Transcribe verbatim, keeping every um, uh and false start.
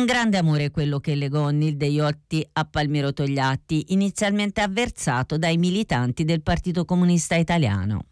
Un grande amore quello che legò Nilde Iotti a Palmiro Togliatti, inizialmente avversato dai militanti del Partito Comunista Italiano.